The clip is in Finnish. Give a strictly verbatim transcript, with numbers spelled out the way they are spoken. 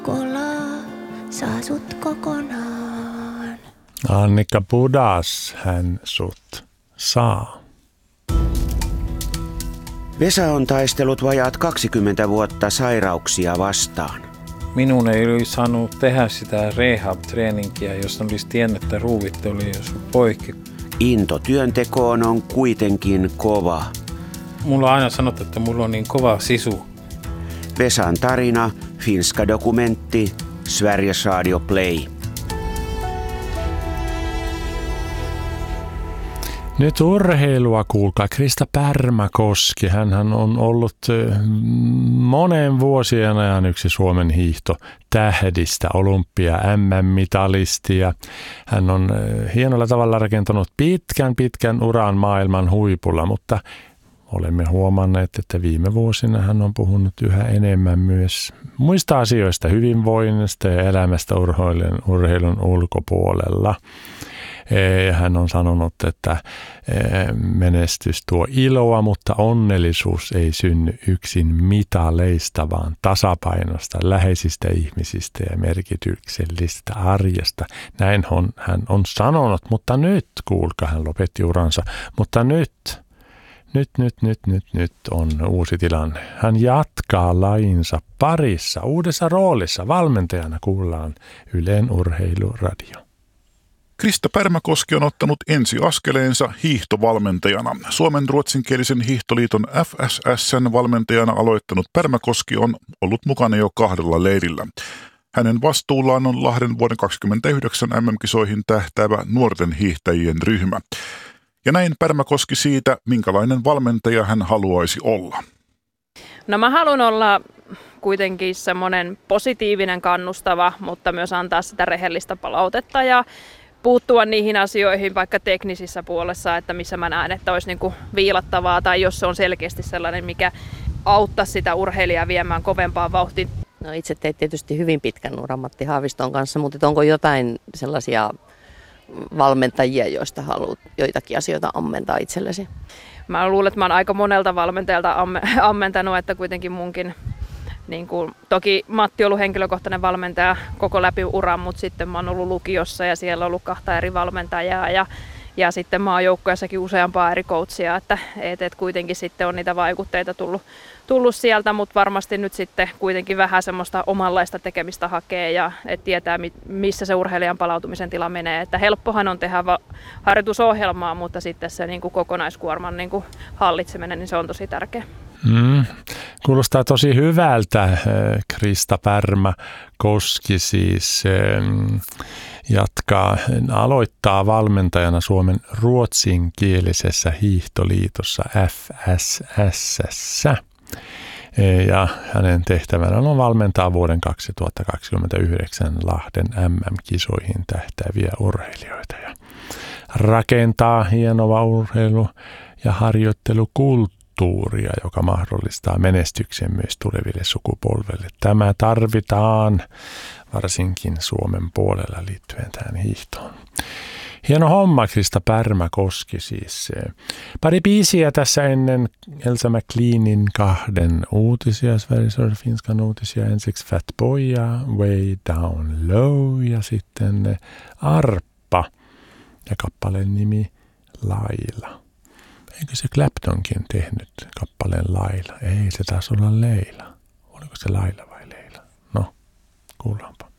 Kola saa sut kokonaan. Annika Pudas, hän sut saa. Vesa on taistellut vajaat kaksikymmentä vuotta sairauksia vastaan. Minun ei olisi saanut tehdä sitä rehab-treeninkiä, jos olisi tiennyt, että ruuvit oli jos poikki. Into työntekoon on kuitenkin kova. Mulla on aina sanottu, että mulla on niin kova sisu. Vesan tarina, finska dokumentti, Sveriges Radio Play. Nyt urheilua kuulkaa. Krista Pärmäkoski, hänhän on ollut monen vuosien ajan yksi Suomen hiihtotähdistä, olympia M M-mitalisti. Ja hän on hienolla tavalla rakentanut pitkän pitkän uran maailman huipulla, mutta olemme huomanneet, että viime vuosina hän on puhunut yhä enemmän myös muista asioista, hyvinvoinnista ja elämästä urheilun, urheilun ulkopuolella. Hän on sanonut, että menestys tuo iloa, mutta onnellisuus ei synny yksin mitaleista, vaan tasapainosta, läheisistä ihmisistä ja merkityksellisestä arjesta. Näin on, hän on sanonut, mutta nyt, kuulkaa, hän lopetti uransa, mutta nyt, nyt, nyt, nyt, nyt, nyt on uusi tilanne. Hän jatkaa lajinsa parissa, uudessa roolissa, valmentajana kuullaan Ylen Urheiluradio. Krista Pärmäkoski on ottanut ensiaskeleensa hiihtovalmentajana. Suomen ruotsinkielisen hiihtoliiton F S S:n valmentajana aloittanut Pärmäkoski on ollut mukana jo kahdella leirillä. Hänen vastuullaan on Lahden vuoden kaksikymmentäyhdeksän M M-kisoihin tähtäävä nuorten hiihtäjien ryhmä. Ja näin Pärmäkoski siitä, minkälainen valmentaja hän haluaisi olla. No mä haluan olla kuitenkin semmoinen positiivinen, kannustava, mutta myös antaa sitä rehellistä palautetta ja puuttua niihin asioihin vaikka teknisissä puolessa, että missä mä näen, että olisi niinku viilattavaa tai jos se on selkeästi sellainen, mikä auttaa sitä urheilijaa viemään kovempaan vauhtiin. No itse teit tietysti hyvin pitkän uran Matti Haaviston kanssa, mutta onko jotain sellaisia valmentajia, joista haluat joitakin asioita ammentaa itsellesi? Mä luulen, että mä oon aika monelta valmentajalta ammentanut, että kuitenkin munkin niin kuin, toki Matti on ollut henkilökohtainen valmentaja koko läpi uran, mutta sitten mä oon ollut lukiossa ja siellä on ollut kahta eri valmentajaa ja, ja sitten mä oon joukkueessakin useampaa eri coachia, että et, et kuitenkin sitten on niitä vaikutteita tullut, tullut sieltä, mutta varmasti nyt sitten kuitenkin vähän semmoista omanlaista tekemistä hakee ja et tietää missä se urheilijan palautumisen tila menee, että helppohan on tehdä va- harjoitusohjelmaa, mutta sitten se niin kuin kokonaiskuorman niin kuin hallitseminen, niin se on tosi tärkeä. Mm. Kuulostaa tosi hyvältä. Krista Pärmäkoski siis jatkaa, aloittaa valmentajana Suomen ruotsinkielisessä hiihtoliitossa F S S. Ja hänen tehtävänä on valmentaa vuoden kaksituhattakaksikymmentäyhdeksän Lahden M M-kisoihin tähtääviä urheilijoita ja rakentaa hienoa urheilu- ja harjoittelukulttuuria, joka mahdollistaa menestyksen myös tuleville sukupolville. Tämä tarvitaan varsinkin Suomen puolella liittyen tähän hiihtoon. Hieno homma, Krista Pärmäkoski siis. Pari biisiä tässä ennen Elsa McLeanin kahden uutisia, Sveriges Radio Finskan uutisia. Ensiksi Fat Boy ja Way Down Low ja sitten Arppa ja kappaleen nimi Laila. Eikö se Claptonkin tehnyt kappaleen Laila? Ei, se taisi olla Leila. Oliko se Laila vai Leila? No, kuullaanpa.